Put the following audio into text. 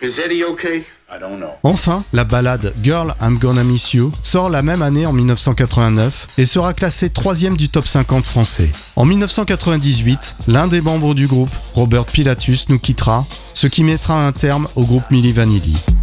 Is Eddie okay? I don't know. Enfin, la ballade Girl, I'm Gonna Miss You sort la même année en 1989 et sera classée 3e du top 50 français. En 1998, l'un des membres du groupe, Robert Pilatus, nous quittera, ce qui mettra un terme au groupe Milli Vanilli.